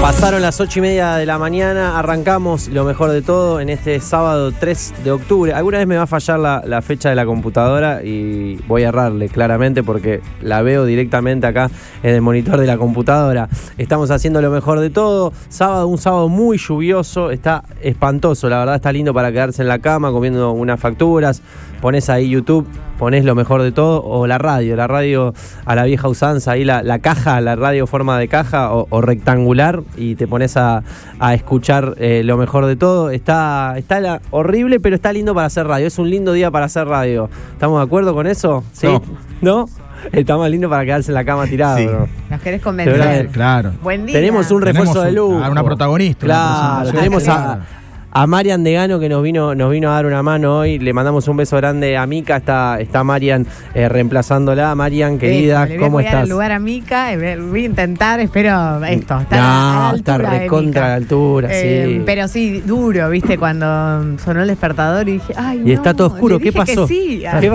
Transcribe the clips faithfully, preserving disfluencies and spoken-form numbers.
Pasaron las ocho y media de la mañana, arrancamos lo mejor de todo en este sábado tres de octubre. Alguna vez me va a fallar la, la fecha de la computadora y voy a errarle claramente porque la veo directamente acá en el monitor de la computadora. Estamos haciendo lo mejor de todo. Sábado, un sábado muy lluvioso, está espantoso, la verdad está lindo para quedarse en la cama comiendo unas facturas. Ponés ahí YouTube, ponés lo mejor de todo, o la radio, la radio a la vieja usanza, ahí la, la caja, la radio forma de caja o, o rectangular, y te pones a, a escuchar eh, lo mejor de todo. Está, está la, horrible, pero está lindo para hacer radio. Es un lindo día para hacer radio. ¿Estamos de acuerdo con eso? ¿Sí? No. ¿No? Está más lindo para quedarse en la cama tirado. Sí. ¿No? Nos querés convencer. Claro. Buen día. Tenemos un refuerzo de lujo. A una protagonista. Claro, una tenemos a, claro. a Marian Degano que nos vino, nos vino a dar una mano hoy. Le mandamos un beso grande a Mica. Está, está Marian eh, reemplazándola. Marian, querida, Eso, le voy ¿cómo a cuidar estás? el lugar a Mica, eh, voy a intentar, espero esto. Está No, a la está altura de recontra Mica. a la altura, Eh, sí. Pero sí, duro, ¿viste? Cuando sonó el despertador y dije, ay, Y no, está todo oscuro, le ¿qué dije que pasó? sí. ¿Qué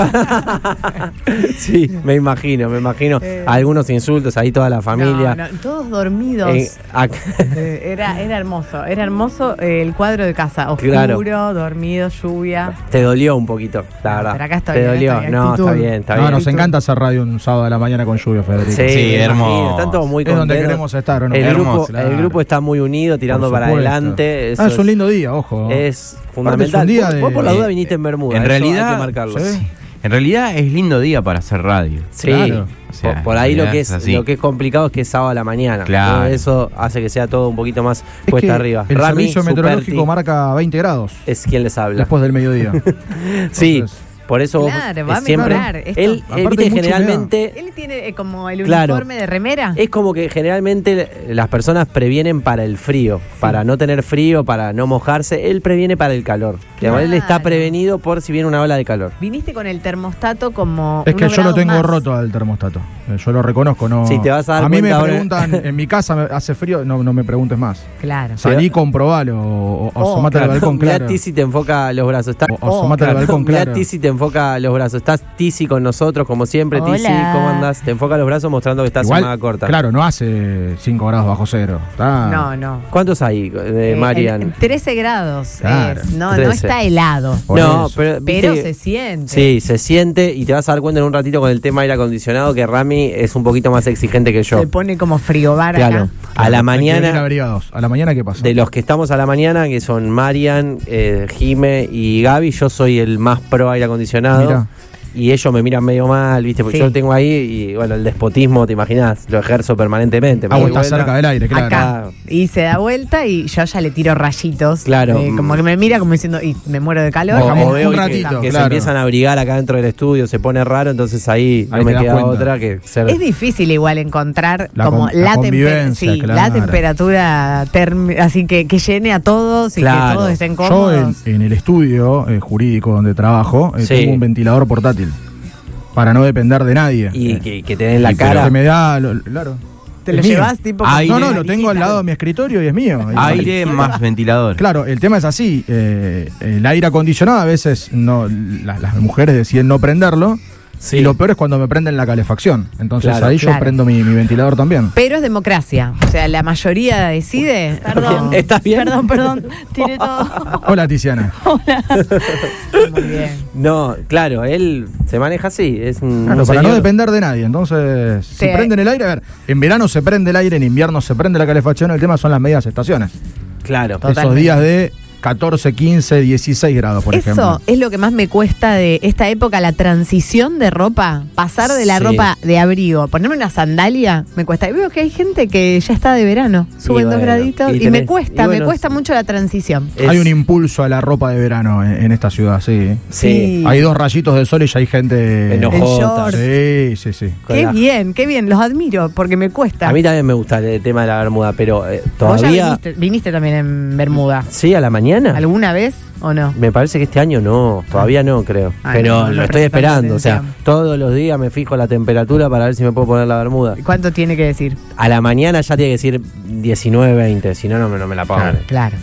pa- sí, me imagino, me imagino. Eh. Algunos insultos, ahí toda la familia. No, no, todos dormidos. Eh, ac- Eh, era, era hermoso, era hermoso eh, el cuadro de casa. Oscuro, Claro. dormido, lluvia. Te dolió un poquito, la No, verdad. pero acá estoy, Te acá dolió. estoy, No, actitud. está bien, está No, bien. nos encanta hacer radio un sábado a la mañana con lluvia, Federico. Sí, Sí, me hermoso. imagino, están todos muy Es donde contentos. queremos estar, ¿o no? El, Hermoso, grupo, claro. el grupo está muy unido, tirando Por para supuesto. adelante. Eso Ah, es un lindo día, ojo. Es Aparte fundamental. es un día Vos- de- Vos por la duda eh, viniste en Bermuda. en eso realidad, hay que marcarlo. ¿sí? En realidad es lindo día para hacer radio. Sí, Claro. O sea, por, por ahí en lo realidad que es es así. lo que es complicado es que es sábado a la mañana. Claro. Todo eso hace que sea todo un poquito más Es cuesta que arriba. el Rami servicio meteorológico Superti marca veinte grados es quien les habla. después del mediodía. Sí, Entonces, por eso vos Claro, va a eh, siempre mejorar esto. él, él, Aparte viste, hay mucha generalmente Él tiene eh, como el Claro. uniforme de remera. es como que generalmente las personas previenen para el frío, para no tener frío, para no mojarse. Él previene para el calor. Claro. Él está prevenido por si viene una ola de calor. Viniste con el termostato como. Es que unos yo lo grados tengo más. roto al termostato. Eh, Yo lo reconozco, no. Sí, te vas a dar mí me cuenta ahora. preguntan, en mi casa me- hace frío, no, no me preguntes más. Claro. Salí, comprobalo o, o Oh, asomate al balcón, Mirá claro. Tizi te enfoca los brazos. Está, O, o asomate al balcón, Mirá claro. Tizi te enfoca los brazos. Estás Tizi con nosotros, como siempre. Hola. Tizi, ¿cómo andás? Te enfoca los brazos mostrando que estás en manga corta. Claro, no hace cinco grados bajo cero. Está- No, no. ¿Cuántos hay de Eh, Marian? en trece grados. Claro. es. No, no trece. está helado. Por No, eso. pero, Pero viste- se siente. Sí, se siente y te vas a dar cuenta en un ratito con el tema aire acondicionado que Rami es un poquito más exigente que yo. Se pone como frigobar Claro, acá. a la Hay que venir mañana, abrigados. ¿A la mañana qué pasa? de los que estamos a la mañana, que son Marian, eh, Jime y Gaby, yo soy el más pro aire acondicionado. Mirá. Y ellos me miran medio mal, ¿viste? Porque Sí. yo lo tengo ahí y, bueno, el despotismo, ¿te imaginas? Lo ejerzo permanentemente. Me Ah, vos doy estás vuelta. cerca del aire, claro. Acá. Y se da vuelta y yo ya le tiro rayitos. Claro. Eh, como que me mira como diciendo, y me muero de calor. O, Dejamos o veo un que- ratito, que, se claro. empiezan a abrigar acá dentro del estudio, se pone raro, entonces ahí, Ahí no me te das queda cuenta. otra que ser... Es difícil igual encontrar La como con- la la, tempe- convivencia, sí, claro. la temperatura term- así que, que llene a todos y Claro. que todos estén Yo cómodos. en, en el estudio eh, jurídico donde trabajo eh, Sí. tengo un ventilador portátil para no depender de nadie. Y Eh, que, que te den la y pero cara. que me da, lo- claro. ¿Te es lo mío. llevas tipo Aire. No, como no, una lo tengo al varillita? lado de mi escritorio y es mío. Aire más ventilador. Claro, el tema es así. eh, el aire acondicionado a veces no, la- las mujeres deciden no prenderlo. Sí. Y lo peor es cuando me prenden la calefacción. Entonces Claro. ahí yo Claro. prendo mi, mi ventilador también. Pero es democracia. O sea, la mayoría decide. Perdón. ¿Estás bien? Perdón, perdón. Tiré todo. Hola, Tiziana. Muy bien. No, claro, él se maneja así. Es un Claro, para no señor- depender de nadie. Entonces, si Sí. prenden el aire, a ver, en verano se prende el aire, en invierno se prende la calefacción. El tema son las medias estaciones. Claro. Totalmente. Esos días de catorce, quince, dieciséis grados, por Eso ejemplo. es lo que más me cuesta de esta época, la transición de ropa, pasar de la Sí. ropa de abrigo, ponerme una sandalia, me cuesta. Y veo que hay gente que ya está de verano, suben bueno, dos graditos y y, tenés- me cuesta, y bueno, me cuesta mucho la transición. Es- Hay un impulso a la ropa de verano en, en esta ciudad, sí. Sí. Hay dos rayitos de sol y ya hay gente. Enojota. Sí, sí, sí. con Qué la- bien, qué bien, los admiro porque me cuesta. A mí también me gusta el tema de la bermuda, pero eh, Vos ya todavía... viniste, viniste también en Bermuda. Sí, a la mañana. ¿Alguna vez o no? Me parece que este año no, todavía no creo. Ah, pero no, no lo le estoy prestan esperando, o sea, atención. todos los días me fijo la temperatura para ver si me puedo poner la bermuda. ¿Cuánto tiene que decir? A la mañana ya tiene que decir diecinueve, veinte, si no, no me, no me la pongo. Claro. Claro.